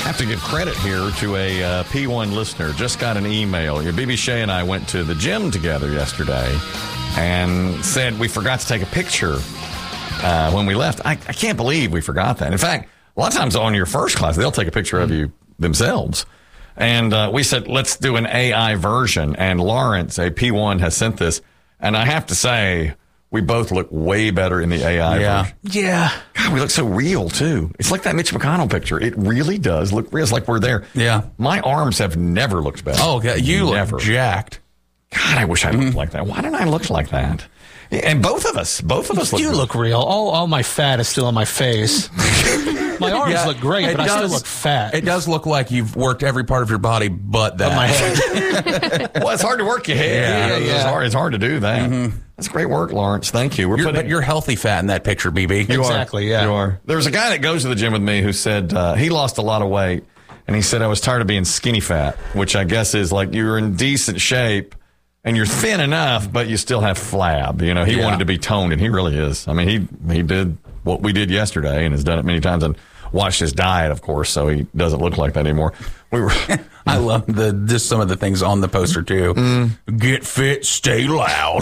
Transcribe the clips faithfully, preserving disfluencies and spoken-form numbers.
have to give credit here to a uh, P one listener. Just got an email. B B Shea and I went to the gym together yesterday and said we forgot to take a picture uh, when we left. I, I can't believe we forgot that. In fact, a lot of times on your first class, they'll take a picture of you themselves. And uh, we said, let's do an A I version. And Lawrence, a P one, has sent this. And I have to say, we both look way better in the A I yeah. version. Yeah. God, we look so real, too. It's like that Mitch McConnell picture. It really does look real. It's like we're there. Yeah. My arms have never looked better. Oh, yeah. You never. look jacked. God, I wish I looked mm-hmm. like that. Why didn't I look like that? And both of us, both of us look You good. look real. All all my fat is still on my face. My arms Yeah, look great, but does, I still look fat. It does look like you've worked every part of your body but that. But my head. Well, it's hard to work your head. Yeah, You know, yeah. It's, hard, it's hard to do that. Mm-hmm. That's great work, Lawrence. Thank you. We're You're, putting, but you're healthy fat in that picture, B B. You Exactly, are. yeah. You are. There was a guy that goes to the gym with me who said uh, he lost a lot of weight, and he said, I was tired of being skinny fat, which I guess is like you're in decent shape, and you're thin enough, but you still have flab. You know, he Yeah. wanted to be toned, and he really is. I mean, he he did what we did yesterday and has done it many times and watched his diet, of course, so he doesn't look like that anymore. We were. I love the just some of the things on the poster, too. Mm. Get fit, stay loud.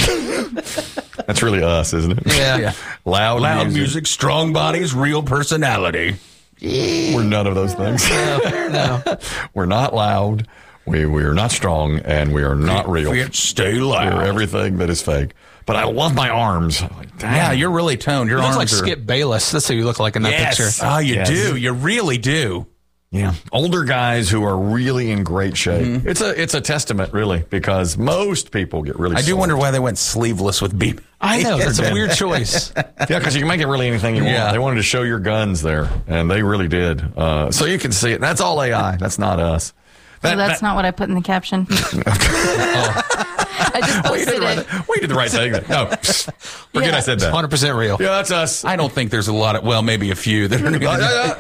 That's really us, isn't it? Yeah. yeah. Loud, Loud music. music, strong bodies, real personality. We're none of those things. No, no. We're not loud. We we are not strong, and we are not real. Fit, stay loud. We're everything that is fake. But I love my arms. Like, Yeah, you're really toned. Your You look arms like are... Skip Bayless. That's who you look like in that yes. picture. Oh, you Yes. do. You really do. Yeah, older guys who are really in great shape. Mm-hmm. It's a it's a testament, really, because most people get really. I do sore. wonder why they went sleeveless with B B. I know. That's a weird choice. Yeah, because you can make it really anything you want. Yeah. They wanted to show your guns there, and they really did. Uh, so you can see it. That's all A I. That's not us. That, So that's that- not what I put in the caption. I just Well, you did posted the right, it. well, you did the right thing. Then. No, forget Yeah. I said that. one hundred percent real. Yeah, that's us. I don't think there's a lot of, well, maybe a few that are going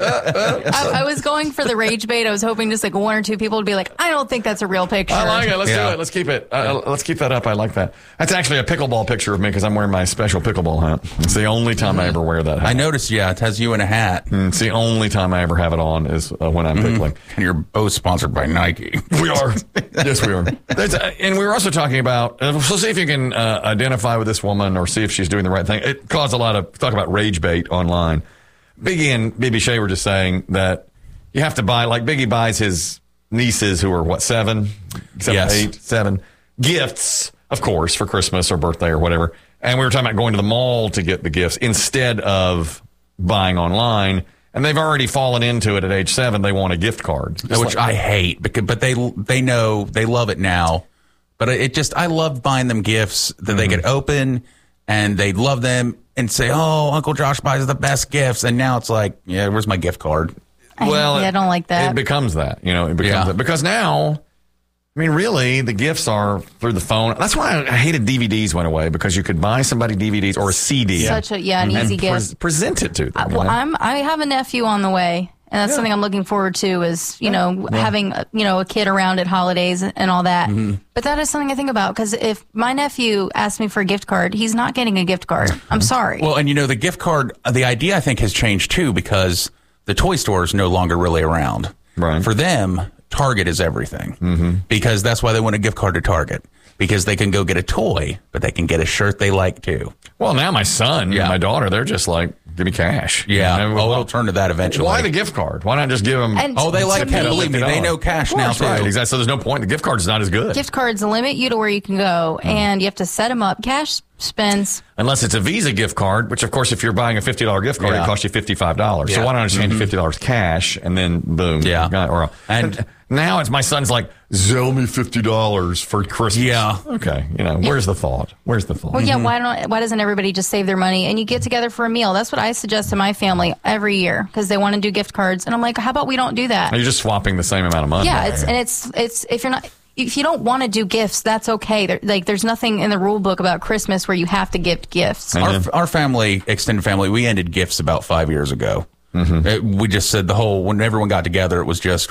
to I, I was going for the rage bait. I was hoping just like one or two people would be like, I don't think that's a real picture. I like it. Let's Yeah. do it. Let's keep it. Uh, let's keep that up. I like that. That's actually a pickleball picture of me because I'm wearing my special pickleball hat. It's the only time I ever wear that hat. I noticed, yeah, it has you in a hat. Mm, It's the only time I ever have it on is uh, when I'm pickling. And you're both sponsored by Nike. We are. Yes, we are. There's, uh, and we were also talking about, uh, so see if you can uh, identify with this woman or see if she's doing the right thing. It caused a lot of talk about rage bait online. Biggie and B B Shea were just saying that you have to buy, like Biggie buys his nieces who are, what, seven? Seven, Yes. eight, seven, gifts, of course, for Christmas or birthday or whatever. And we were talking about going to the mall to get the gifts instead of buying online. And they've already fallen into it at age seven. They want a gift card. Just Which like- I hate, because, but they they know, they love it now. But it just, I love buying them gifts that they could open and they love them and say, oh, Uncle Josh buys the best gifts. And now it's like, yeah, where's my gift card? I, Well, yeah, I don't like that. It becomes that, you know, it becomes Yeah. that. Because now, I mean, really, the gifts are through the phone. That's why I hated D V Ds went away, because you could buy somebody D V Ds or a C D. Such a yeah, an and easy pres- gift. present it to them. Uh, you well, know? I'm I have a nephew on the way, and that's Yeah. something I'm looking forward to. Is you know having uh, you know a kid around at holidays and all that. Mm-hmm. But that is something I think about, because if my nephew asks me for a gift card, he's not getting a gift card. I'm sorry. Well, and you know, the gift card, the idea I think has changed too, because the toy store is no longer really around. Right. For them, Target is everything. Mm-hmm. Because that's why they want a gift card to Target. Because they can go get a toy, but they can get a shirt they like too. Well, now my son Yeah. and my daughter, they're just like, give me cash. Yeah. You know, Oh, well, it'll turn to that eventually. Why the gift card? Why not just give them? And Oh, they like to cash. me, Believe me, they know cash now too. Right, exactly. So there's no point. The gift card is not as good. gift cards limit you to where you can go, and you have to set them up. Cash spends. Unless it's a Visa gift card, which, of course, if you're buying a fifty dollars gift card, Yeah. it costs you fifty-five dollars. So Yeah. why not just hand you fifty dollars cash and then boom. Yeah. you got- or, And- and now it's my son's like, sell me fifty dollars for Christmas. Yeah. Okay. You know, where's the thought? Where's the thought? Well, yeah. Why don't? Why doesn't everybody just save their money and you get together for a meal? That's what I suggest to my family every year, because they want to do gift cards, and I'm like, how about we don't do that? You're just swapping the same amount of money. Yeah, it's and it's it's if you're not. If you don't want to do gifts, that's okay. There, like, there's nothing in the rule book about Christmas where you have to gift gifts. Our, our family, extended family, we ended gifts about five years ago. Mm-hmm. It, we just said the whole, when everyone got together, it was just,